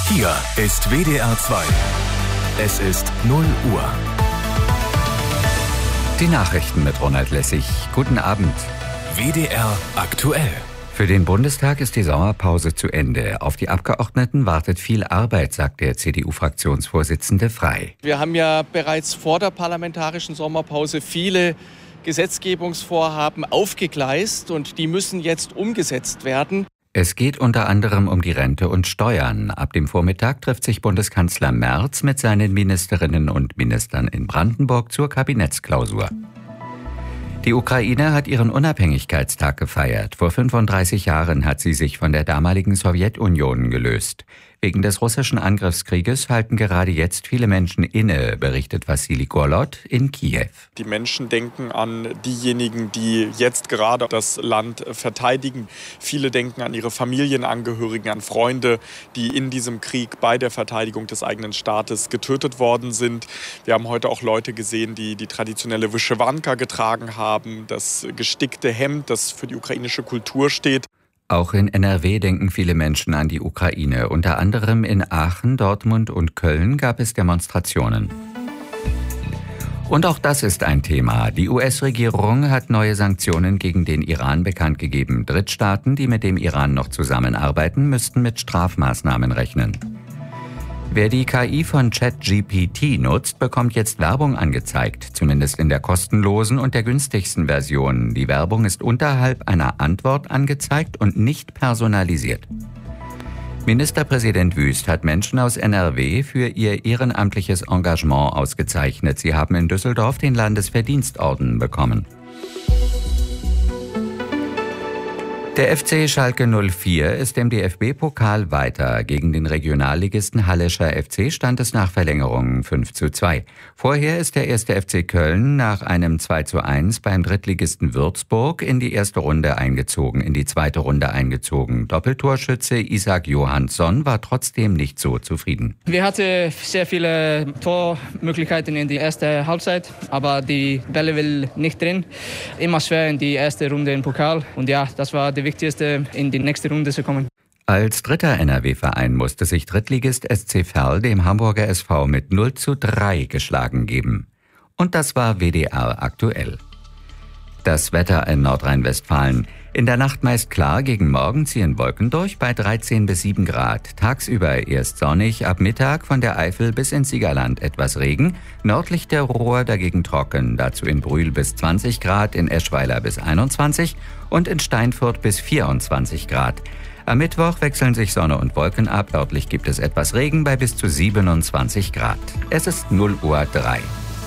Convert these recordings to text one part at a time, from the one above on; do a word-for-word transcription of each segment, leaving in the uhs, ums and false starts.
Hier ist W D R zwei. Es ist null Uhr. Die Nachrichten mit Ronald Lessig. Guten Abend. W D R aktuell. Für den Bundestag ist die Sommerpause zu Ende. Auf die Abgeordneten wartet viel Arbeit, sagt der C D U-Fraktionsvorsitzende Frey. Wir haben ja bereits vor der parlamentarischen Sommerpause viele Gesetzgebungsvorhaben aufgegleist und die müssen jetzt umgesetzt werden. Es geht unter anderem um die Rente und Steuern. Ab dem Vormittag trifft sich Bundeskanzler Merz mit seinen Ministerinnen und Ministern in Brandenburg zur Kabinettsklausur. Die Ukraine hat ihren Unabhängigkeitstag gefeiert. Vor fünfunddreißig Jahren hat sie sich von der damaligen Sowjetunion gelöst. Wegen des russischen Angriffskrieges halten gerade jetzt viele Menschen inne, berichtet Wassili Gorlot in Kiew. Die Menschen denken an diejenigen, die jetzt gerade das Land verteidigen. Viele denken an ihre Familienangehörigen, an Freunde, die in diesem Krieg bei der Verteidigung des eigenen Staates getötet worden sind. Wir haben heute auch Leute gesehen, die die traditionelle Wyschewanka getragen haben, das gestickte Hemd, das für die ukrainische Kultur steht. Auch in N R W denken viele Menschen an die Ukraine. Unter anderem in Aachen, Dortmund und Köln gab es Demonstrationen. Und auch das ist ein Thema. Die U S-Regierung hat neue Sanktionen gegen den Iran bekannt gegeben. Drittstaaten, die mit dem Iran noch zusammenarbeiten, müssten mit Strafmaßnahmen rechnen. Wer die K I von ChatGPT nutzt, bekommt jetzt Werbung angezeigt, zumindest in der kostenlosen und der günstigsten Version. Die Werbung ist unterhalb einer Antwort angezeigt und nicht personalisiert. Ministerpräsident Wüst hat Menschen aus N R W für ihr ehrenamtliches Engagement ausgezeichnet. Sie haben in Düsseldorf den Landesverdienstorden bekommen. Der F C Schalke null vier ist im D F B-Pokal weiter. Gegen den Regionalligisten Hallischer F C stand es nach Verlängerung fünf zu zwei. Vorher ist der erste F C Köln nach einem zwei zu eins beim Drittligisten Würzburg in die erste Runde eingezogen, in die zweite Runde eingezogen. Doppeltorschütze Isaac Johansson war trotzdem nicht so zufrieden. Wir hatten sehr viele Tormöglichkeiten in der ersten Halbzeit, aber die Bälle will nicht drin. Immer schwer in die erste Runde im Pokal und ja, das war die Wichtigste, in die nächste Runde zu kommen. Als dritter N R W-Verein musste sich Drittligist S C Verl dem Hamburger S V mit null zu drei geschlagen geben. Und das war W D R aktuell. Das Wetter in Nordrhein-Westfalen. In der Nacht meist klar, gegen Morgen ziehen Wolken durch bei dreizehn bis sieben Grad. Tagsüber erst sonnig, ab Mittag von der Eifel bis ins Siegerland etwas Regen. Nördlich der Ruhr dagegen trocken, dazu in Brühl bis zwanzig Grad, in Eschweiler bis einundzwanzig und in Steinfurt bis vierundzwanzig Grad. Am Mittwoch wechseln sich Sonne und Wolken ab, örtlich gibt es etwas Regen bei bis zu siebenundzwanzig Grad. Es ist null Uhr drei.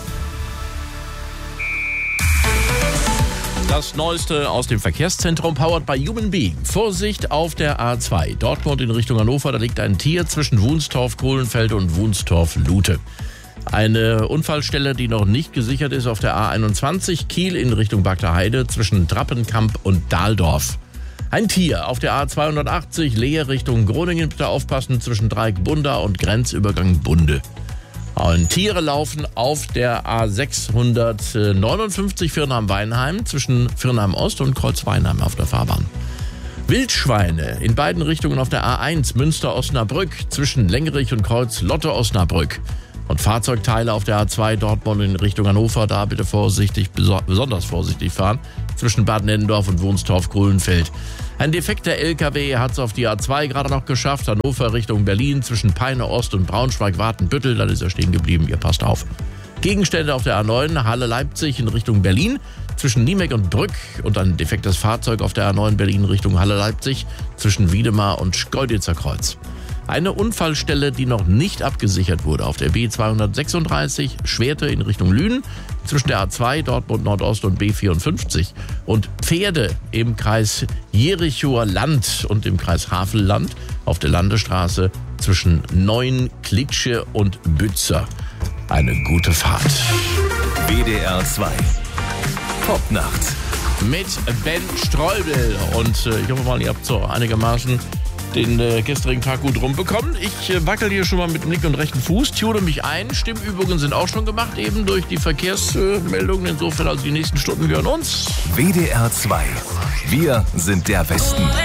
Das Neueste aus dem Verkehrszentrum, powered by Human Being. Vorsicht auf der A zwei. Dortmund in Richtung Hannover, da liegt ein Tier zwischen Wunstorf-Kohlenfeld und Wunstorf-Lute. Eine Unfallstelle, die noch nicht gesichert ist, auf der A einundzwanzig. Kiel in Richtung Bagder Heide zwischen Drappenkamp und Dahldorf. Ein Tier auf der A zweihundertachtzig, Leer Richtung Groningen. Bitte aufpassen zwischen Dreieck Bunda und Grenzübergang Bunde. Und Tiere laufen auf der A sechshundertneunundfünfzig Firnheim-Weinheim zwischen Firnheim-Ost und Kreuz-Weinheim auf der Fahrbahn. Wildschweine in beiden Richtungen auf der A eins Münster-Osnabrück zwischen Lengerich und Kreuz-Lotte-Osnabrück. Und Fahrzeugteile auf der A zwei Dortmund in Richtung Hannover, da bitte vorsichtig, besonders vorsichtig fahren, zwischen Bad Nennendorf und Wunstorf-Kohlenfeld. Ein defekter L K W hat es auf die A zwei gerade noch geschafft, Hannover Richtung Berlin, zwischen Peine Ost und Braunschweig-Watenbüttel, dann ist er stehen geblieben, ihr passt auf. Gegenstände auf der A neun, Halle-Leipzig in Richtung Berlin, zwischen Niemek und Brück und ein defektes Fahrzeug auf der A neun Berlin Richtung Halle-Leipzig, zwischen Wiedemar und Schkeuditzer Kreuz. Eine Unfallstelle, die noch nicht abgesichert wurde, auf der B zweihundertsechsunddreißig, Schwerte in Richtung Lünen, zwischen der A zwei, Dortmund Nordost und B vierundfünfzig und Pferde im Kreis Jerichower Land und im Kreis Havelland auf der Landesstraße zwischen Neuen, Klitsche und Bützer. Eine gute Fahrt. W D R zwei. Popnacht. Mit Ben Streubel. Und äh, ich hoffe mal, ihr habt so einigermaßen den äh, gestrigen Tag gut rumbekommen. Ich äh, wackel hier schon mal mit dem linken und rechten Fuß, tune mich ein. Stimmübungen sind auch schon gemacht, eben durch die Verkehrsmeldungen. Äh, Insofern, also die nächsten Stunden gehören uns. W D R zwei. Wir sind der Westen.